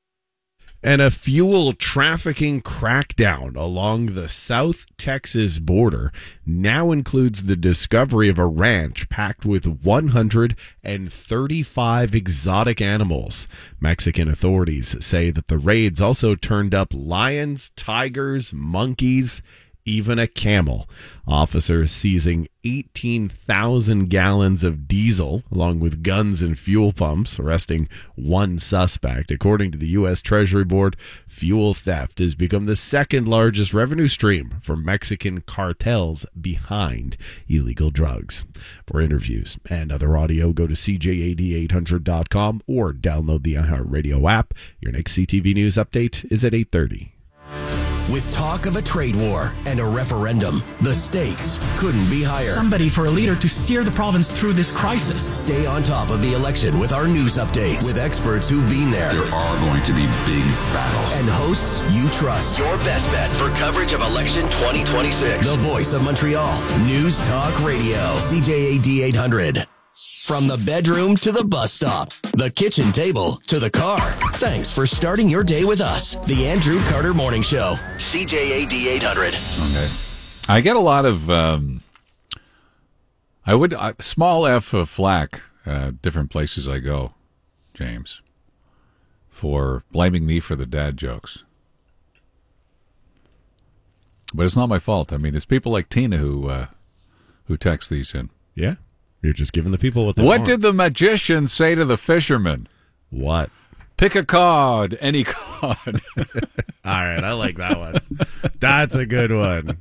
And a fuel trafficking crackdown along the South Texas border now includes the discovery of a ranch packed with one hundred thirty-five exotic animals. Mexican authorities say that the raids also turned up lions, tigers, monkeys, even a camel. Officers seizing eighteen thousand gallons of diesel, along with guns and fuel pumps, arresting one suspect. According to the U S Treasury Board, fuel theft has become the second largest revenue stream for Mexican cartels behind illegal drugs. For interviews and other audio, go to C J A D eight hundred dot com or download the iHeartRadio app. Your next C T V News update is at eight thirty. With talk of a trade war and a referendum, the stakes couldn't be higher. Somebody for a leader to steer the province through this crisis. Stay on top of the election with our news updates with experts who've been there. There are going to be big battles. And hosts you trust. Your best bet for coverage of election twenty twenty-six. The voice of Montreal. News Talk Radio. C J A D eight hundred. From the bedroom to the bus stop, the kitchen table to the car. Thanks for starting your day with us. The Andrew Carter Morning Show. C J A D eight hundred. Okay. I get a lot of, um, I would, uh, small F of flack, uh, different places I go, James, for blaming me for the dad jokes. But it's not my fault. I mean, it's people like Tina who, uh, who text these in. Yeah. You're just giving the people what they What want. did the magician say to the fisherman? What? Pick a card, any card. All right, I like that one. That's a good one.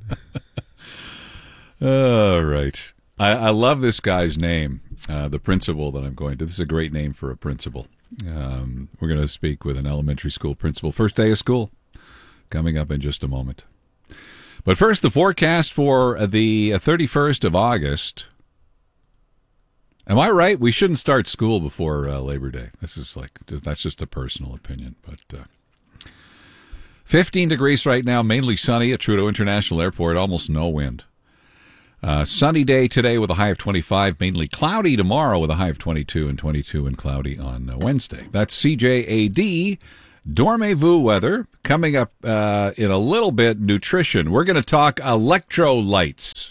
All right. I, I love this guy's name, uh, the principal that I'm going to. This is a great name for a principal. Um, we're going to speak with an elementary school principal. First day of school coming up in just a moment. But first, the forecast for the thirty-first of August. Am I right? We shouldn't start school before uh, Labor Day. This is like, that's just a personal opinion. But uh, fifteen degrees right now, mainly sunny at Trudeau International Airport, almost no wind. Uh, sunny day today with a high of twenty-five, mainly cloudy tomorrow with a high of twenty-two, and twenty-two and cloudy on uh, Wednesday. That's C J A D Dormez-vous weather. Coming up uh, in a little bit, nutrition. We're going to talk electrolytes.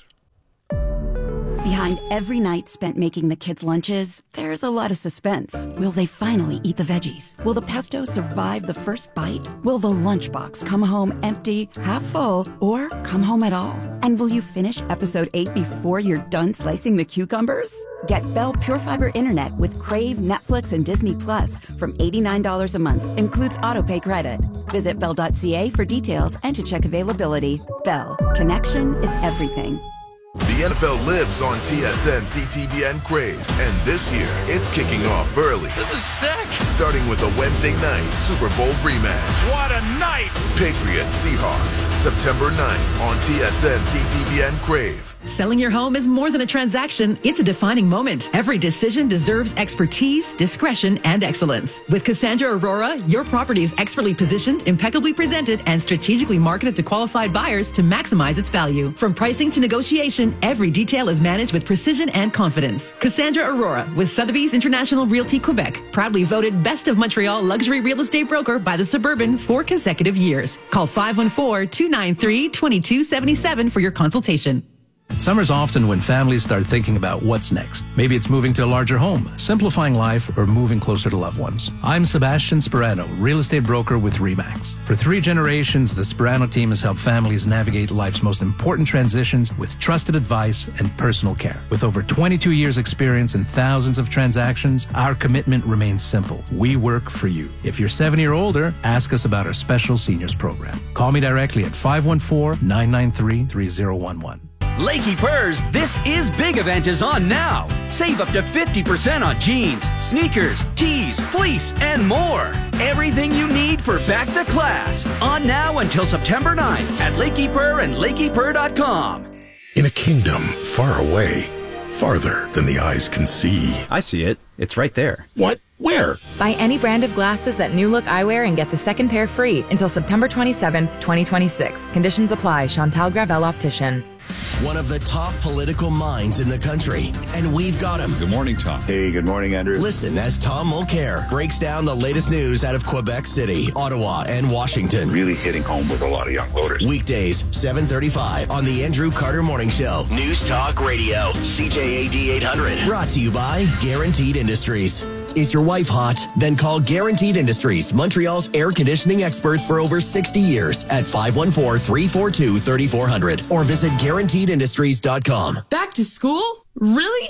Behind every night spent making the kids' lunches, there's a lot of suspense. Will they finally eat the veggies? Will the pesto survive the first bite? Will the lunchbox come home empty, half full, or come home at all? And will you finish episode eight before you're done slicing the cucumbers? Get Bell Pure Fiber Internet with Crave, Netflix, and Disney Plus from eighty-nine dollars a month. Includes autopay credit. Visit bell dot c a for details and to check availability. Bell. Connection is everything. The N F L lives on T S N, C T V, and Crave. And this year, it's kicking off early. This is sick. Starting with a Wednesday night Super Bowl rematch. What a night. Patriots Seahawks, September ninth on T S N, C T V, and Crave. Selling your home is more than a transaction. It's a defining moment. Every decision deserves expertise, discretion, and excellence. With Cassandra Aurora, your property is expertly positioned, impeccably presented, and strategically marketed to qualified buyers to maximize its value. From pricing to negotiation, every detail is managed with precision and confidence. Cassandra Aurora with Sotheby's International Realty Quebec, proudly voted Best of Montreal Luxury Real Estate Broker by The Suburban for consecutive years. Call five one four, two nine three, two two seven seven for your consultation. Summer's often when families start thinking about what's next. Maybe it's moving to a larger home, simplifying life, or moving closer to loved ones. I'm Sebastian Sperano, real estate broker with RE/MAX. For three generations, the Sperano team has helped families navigate life's most important transitions with trusted advice and personal care. With over twenty-two years experience and thousands of transactions, our commitment remains simple. We work for you. If you're seventy or older, ask us about our special seniors program. Call me directly at five one four, nine nine three, three zero one one. Lakey Purrs, this is big event is on now. Save up to fifty percent on jeans, sneakers, tees, fleece, and more. Everything you need for back to class. On now until September ninth at Lakey Purr and lakey purr dot com. In a kingdom far away, farther than the eyes can see. I see it. It's right there. What? Where? Buy any brand of glasses at New Look Eyewear and get the second pair free until September twenty-seventh, twenty twenty-six. Conditions apply. Chantal Gravel Optician. One of the top political minds in the country, and we've got him. Good morning, Tom. Hey, good morning, Andrew. Listen as Tom Mulcair breaks down the latest news out of Quebec City, Ottawa, and Washington. Really hitting home with a lot of young voters. Weekdays, seven thirty-five on the Andrew Carter Morning Show. News Talk Radio, C J A D eight hundred. Brought to you by Guaranteed Industries. Is your wife hot? Then call Guaranteed Industries, Montreal's air conditioning experts for over sixty years at five one four, three four two, three four zero zero or visit guaranteed industries dot com. Back to school? Really?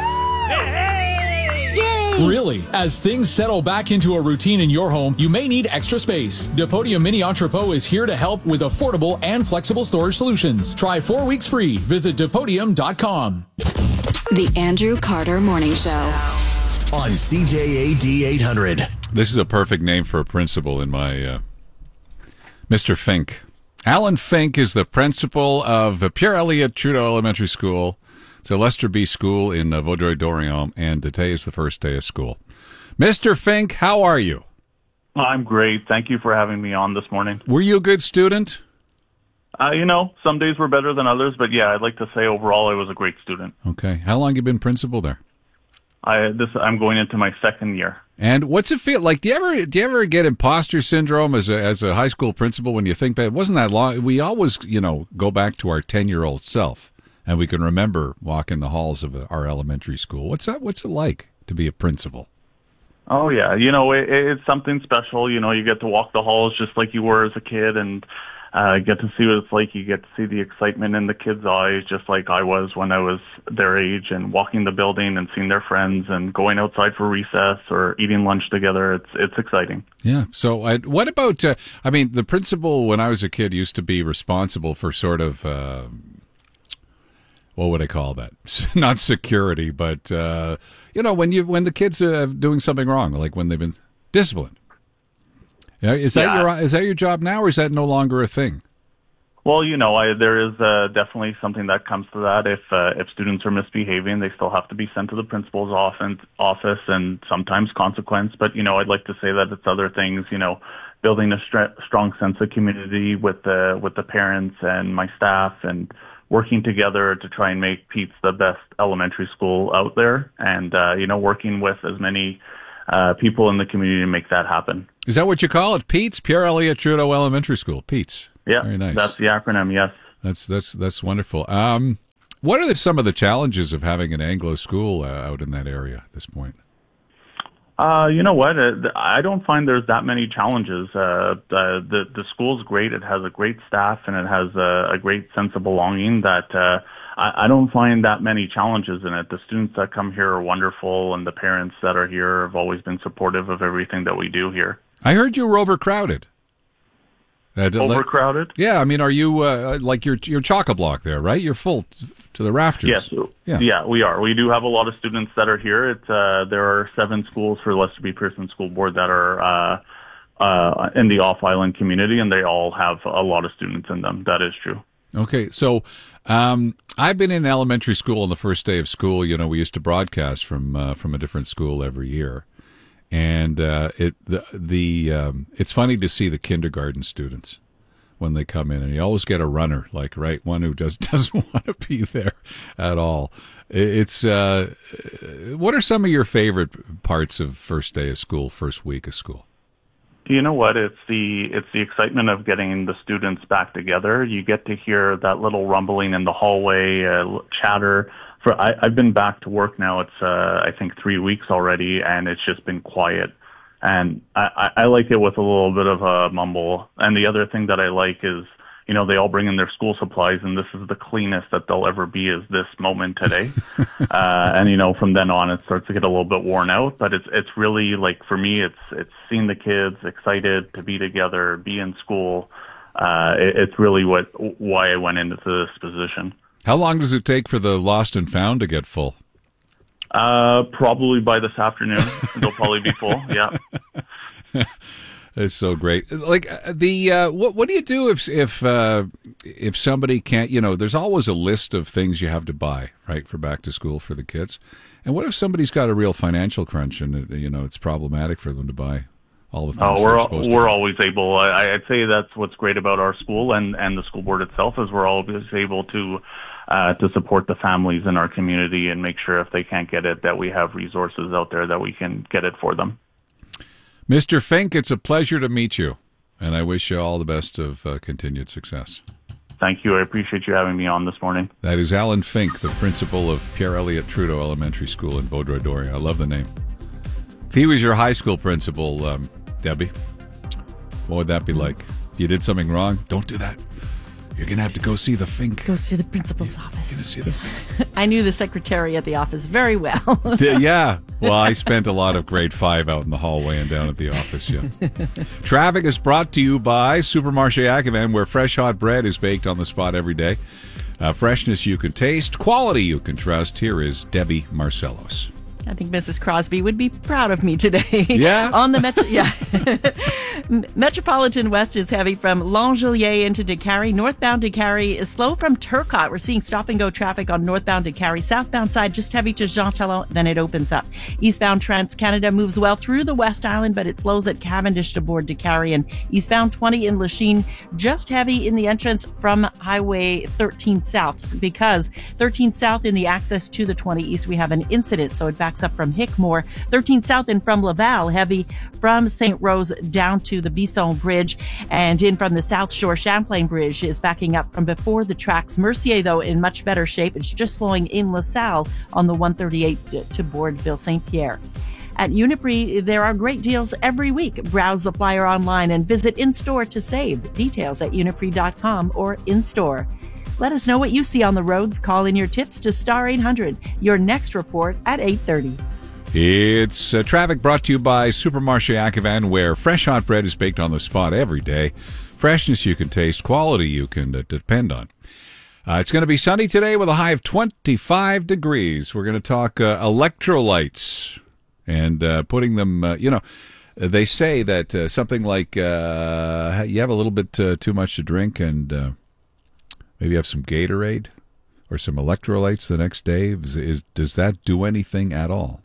Yay! Really, as things settle back into a routine in your home, you may need extra space. Depodium Mini Entrepot is here to help with affordable and flexible storage solutions. Try four weeks free. Visit depodium dot com. The Andrew Carter Morning Show. On C J A D eight hundred. This is a perfect name for a principal in my uh, Mister Fink. Alan Fink is the principal of Pierre Elliott Trudeau Elementary School. It's a Lester B school in uh, Vaudreuil-Dorion, and today is the first day of school. Mister Fink, how are you? I'm great. Thank you for having me on this morning. Were you a good student? Uh, you know, some days were better than others, but yeah, I'd like to say overall I was a great student. Okay. How long have you been principal there? I this I'm going into my second year. And what's it feel like? Do you ever do you ever get imposter syndrome as a as a high school principal when you think that it wasn't that long? We always, you know, go back to our ten year old self, and we can remember walking the halls of our elementary school. What's that? What's it like to be a principal? Oh yeah, you know, it, it's something special. You know, you get to walk the halls just like you were as a kid, and uh, get to see what it's like. You get to see the excitement in the kids' eyes, just like I was when I was their age, and walking the building and seeing their friends and going outside for recess or eating lunch together. It's it's exciting. Yeah. So, I, what about? Uh, I mean, the principal when I was a kid used to be responsible for sort of. Uh, what would I call that? Not security, but uh, you know, when you when the kids are doing something wrong, like when they've been disciplined. Yeah, is that Yeah. your is that your job now, or is that no longer a thing? Well, you know, I, there is uh, definitely something that comes to that. If uh, if students are misbehaving, they still have to be sent to the principal's office, office, and sometimes consequence. But you know, I'd like to say that it's other things. You know, building a str- strong sense of community with the with the parents and my staff, and working together to try and make Pete's the best elementary school out there, and uh, you know, working with as many uh, people in the community to make that happen. Is that what you call it? Pete's Pierre Elliott Trudeau Elementary School. Pete's. Yeah, very nice. That's the acronym. Yes. That's that's that's wonderful. Um, what are the, some of the challenges of having an Anglo school uh, out in that area at this point? Uh, you know what? Uh, I don't find there's that many challenges. Uh, the, the the school's great. It has a great staff, and it has a, a great sense of belonging. That uh, I, I don't find that many challenges in it. The students that come here are wonderful, and the parents that are here have always been supportive of everything that we do here. I heard you were overcrowded. Uh, d- Overcrowded? Yeah, I mean, are you uh, like your your chock-a-block there, right? You're full t- to the rafters. Yes, Yeah. yeah, we are. We do have a lot of students that are here. It's uh, there are seven schools for Lester B. Pearson School Board that are uh, uh, in the off-island community, and they all have a lot of students in them. That is true. Okay, so um, I've been in elementary school on the first day of school. You know, we used to broadcast from uh, from a different school every year, and uh, it the the um, it's funny to see the kindergarten students when they come in, and you always get a runner, like right one who does doesn't want to be there at all. It's uh, what are some of your favorite parts of first day of school, first week of school? You know what? It's the it's the excitement of getting the students back together. You get to hear that little rumbling in the hallway, uh, chatter. For I, I've been back to work now. It's uh, I think three weeks already, and it's just been quiet. And I, I, I like it with a little bit of a mumble. And the other thing that I like is, you know, they all bring in their school supplies, and this is the cleanest that they'll ever be is this moment today. uh, and, you know, from then on, it starts to get a little bit worn out. But it's it's really, like, for me, it's it's seeing the kids excited to be together, be in school. Uh, it, it's really what why I went into this position. How long does it take for the lost and found to get full? Uh, probably by this afternoon. They'll probably be full, yeah. It's so great. Like uh, the uh, what what do you do if if uh, if somebody can't? You know, there's always a list of things you have to buy, right, for back to school for the kids. And what if somebody's got a real financial crunch and it, you know it's problematic for them to buy all the things Oh, they're we're supposed to we're buy? always able. I, I'd say that's what's great about our school and and the school board itself is we're always able to. Uh, to support the families in our community and make sure if they can't get it that we have resources out there that we can get it for them. Mister Fink, it's a pleasure to meet you, and I wish you all the best of uh, continued success. Thank you. I appreciate you having me on this morning. That is Alan Fink, the principal of Pierre Elliott Trudeau Elementary School in Vaudreuil-Dorion. I love the name. If he was your high school principal, um, Debbie, what would that be like? If you did something wrong, don't do that. You're going to have to go see the Fink. Go see the principal's office. See the Fink. I knew the secretary at the office very well. Yeah. Well, I spent a lot of grade five out in the hallway and down at the office, yeah. Traffic is brought to you by Supermarché Ackerman, where fresh hot bread is baked on the spot every day. Uh, freshness you can taste, quality you can trust. Here is Debbie Marcellos. I think Missus Crosby would be proud of me today. Yeah? On the Metro, yeah. Metropolitan West is heavy from L'Angelier into Décarie. Northbound Décarie is slow from Turcotte. We're seeing stop-and-go traffic on northbound Décarie. Southbound side just heavy to Jean Talon, then it opens up. Eastbound Trans-Canada moves well through the West Island, but it slows at Cavendish to board Décarie. And eastbound twenty in Lachine, just heavy in the entrance from Highway thirteen South, because thirteen South in the access to the twenty East, we have an incident, so it backs up from Hickmore. thirteen South and from Laval, heavy from Saint Rose down to the Bisson Bridge, and in from the South Shore. Champlain Bridge is backing up from before the tracks. Mercier, though, in much better shape. It's just slowing in LaSalle on the one thirty-eight to board Ville Saint Pierre. At Uniprix, there are great deals every week. Browse the flyer online and visit in-store to save. Details at uniprix dot com or in-store. Let us know what you see on the roads. Call in your tips to Star eight hundred. Your next report at eight thirty. It's uh, traffic brought to you by Supermarché Ativan, where fresh hot bread is baked on the spot every day. Freshness you can taste, quality you can uh, depend on. Uh, it's going to be sunny today with a high of twenty-five degrees. We're going to talk uh, electrolytes and uh, putting them, uh, you know, they say that uh, something like uh, you have a little bit uh, too much to drink and uh, maybe have some Gatorade or some electrolytes the next day. Is, is, does that do anything at all?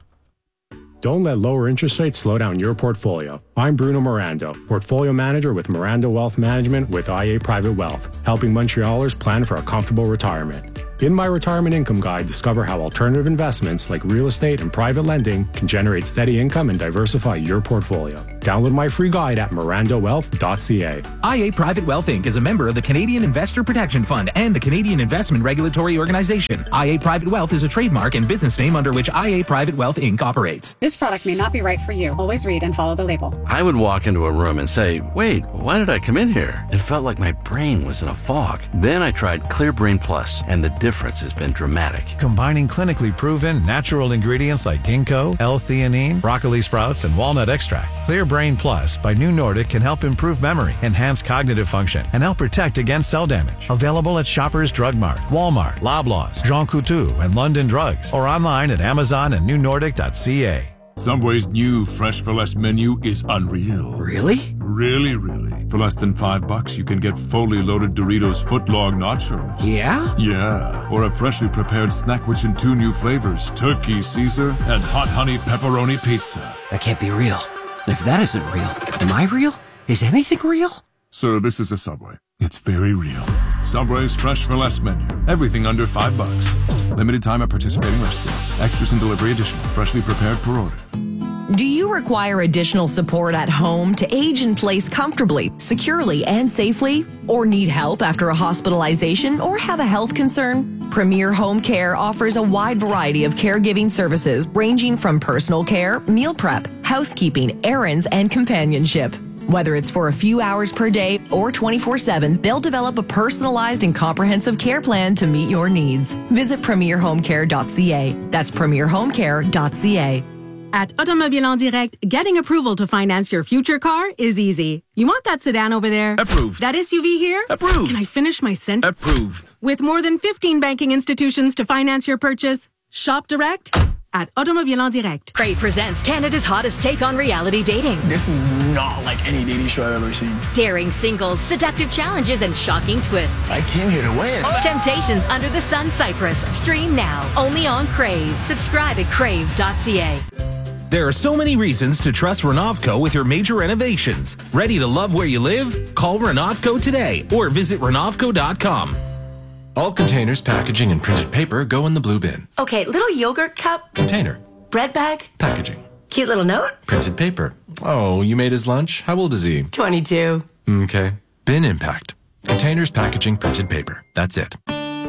Don't let lower interest rates slow down your portfolio. I'm Bruno Mirando, Portfolio Manager with Mirando Wealth Management with I A Private Wealth, helping Montrealers plan for a comfortable retirement. In my Retirement Income Guide, discover how alternative investments like real estate and private lending can generate steady income and diversify your portfolio. Download my free guide at mirando wealth dot c a. I A Private Wealth Incorporated is a member of the Canadian Investor Protection Fund and the Canadian Investment Regulatory Organization. I A Private Wealth is a trademark and business name under which I A Private Wealth Incorporated operates. This product may not be right for you. Always read and follow the label. I would walk into a room and say, wait, why did I come in here? It felt like my brain was in a fog. Then I tried Clear Brain Plus, and the difference has been dramatic. Combining clinically proven natural ingredients like ginkgo, L-theanine, broccoli sprouts, and walnut extract, Clear Brain Plus by New Nordic can help improve memory, enhance cognitive function, and help protect against cell damage. Available at Shoppers Drug Mart, Walmart, Loblaws, Jean Coutu, and London Drugs, or online at Amazon and new nordic dot c a. Subway's new Fresh for Less menu is unreal. Really? Really, really. For less than five bucks, you can get fully loaded Doritos footlong nachos. Yeah? Yeah. Or a freshly prepared snack rich in two new flavors, Turkey Caesar and Hot Honey Pepperoni Pizza. That can't be real. And if that isn't real, am I real? Is anything real? Sir, this is a Subway. It's very real. Subway's Fresh for Less menu. Everything under five bucks. Limited time at participating restaurants. Extras and delivery additional. Freshly prepared per order. Do you require additional support at home to age in place comfortably, securely, and safely? Or need help after a hospitalization or have a health concern? Premier Home Care offers a wide variety of caregiving services ranging from personal care, meal prep, housekeeping, errands, and companionship. Whether it's for a few hours per day or twenty-four seven, they'll develop a personalized and comprehensive care plan to meet your needs. Visit premier home care dot c a. That's premier home care dot c a. At Automobile en Direct, getting approval to finance your future car is easy. You want that sedan over there? Approved. That S U V here? Approved. Can I finish my sentence? Approved. With more than fifteen banking institutions to finance your purchase, shop direct at Automobile en Direct. Crave presents Canada's hottest take on reality dating. This is not like any dating show I've ever seen. Daring singles, seductive challenges, and shocking twists. I came here to win. Temptations Under the Sun Cyprus. Stream now, only on Crave. Subscribe at crave dot c a. There are so many reasons to trust Renovco with your major renovations. Ready to love where you live? Call Renovco today or visit renovco dot com. All containers, packaging, and printed paper go in the blue bin. Okay, little yogurt cup. Container. Bread bag. Packaging. Cute little note. Printed paper. Oh, you made his lunch? How old is he? twenty-two. Okay. Bin impact. Containers, packaging, printed paper. That's it.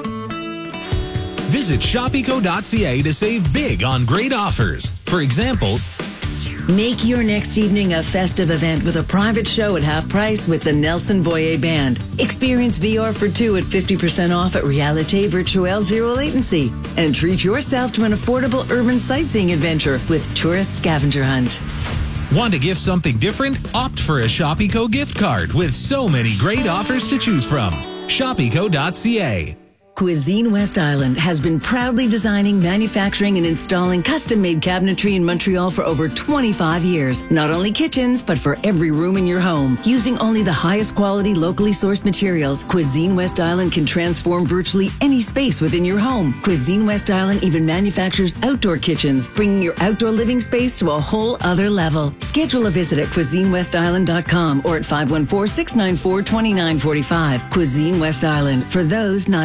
Visit shop eco dot c a to save big on great offers. For example, make your next evening a festive event with a private show at half price with the Nelson Voyer Band. Experience V R for two at fifty percent off at Realite Virtuelle Zero Latency. And treat yourself to an affordable urban sightseeing adventure with Tourist Scavenger Hunt. Want to gift something different? Opt for a Shop Eco gift card with so many great offers to choose from. shop eco dot c a. Cuisine West Island has been proudly designing, manufacturing, and installing custom-made cabinetry in Montreal for over twenty-five years. Not only kitchens, but for every room in your home. Using only the highest quality, locally sourced materials, Cuisine West Island can transform virtually any space within your home. Cuisine West Island even manufactures outdoor kitchens, bringing your outdoor living space to a whole other level. Schedule a visit at cuisine west island dot com or at five one four, six nine four, two nine four five. Cuisine West Island, for those not easily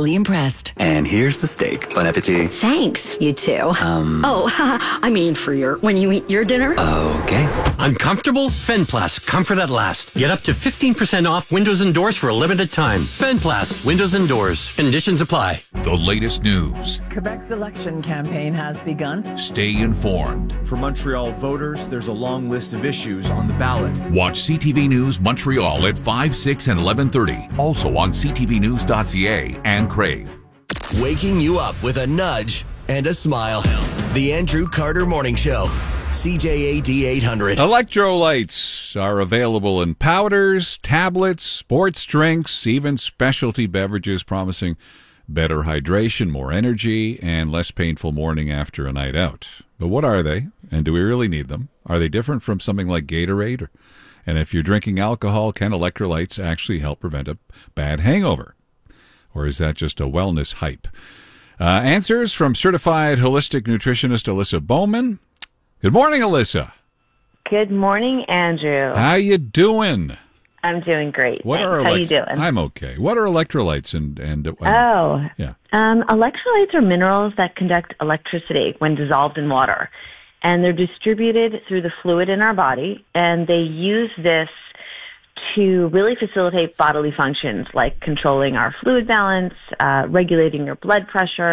fully impressed. And here's the steak. Bon appetit. Thanks, you too. Um. Oh, I mean for your, when you eat your dinner. Okay. Uncomfortable? Fenplast. Comfort at last. Get up to fifteen percent off windows and doors for a limited time. Fenplast. Windows and doors. Conditions apply. The latest news. Quebec's election campaign has begun. Stay informed. For Montreal voters, there's a long list of issues on the ballot. Watch C T V News Montreal at five, six, and eleven thirty. Also on c t v news dot c a and Crave. Waking you up with a nudge and a smile. The Andrew Carter Morning Show. C J A D eight hundred. Electrolytes are available in powders, tablets, sports drinks, even specialty beverages, promising better hydration, more energy, and less painful morning after a night out. But what are they, and do we really need them? Are they different from something like Gatorade? And if you're drinking alcohol, can electrolytes actually help prevent a bad hangover? Or is that just a wellness hype? Uh, answers from certified holistic nutritionist Alyssa Bowman. Good morning, Alyssa. Good morning, Andrew. How you doing? I'm doing great. What Thanks. are How elect- you doing? I'm okay. What are electrolytes and and uh, oh, yeah. Um, electrolytes are minerals that conduct electricity when dissolved in water, and they're distributed through the fluid in our body, and they use this to really facilitate bodily functions like controlling our fluid balance, uh, regulating your blood pressure,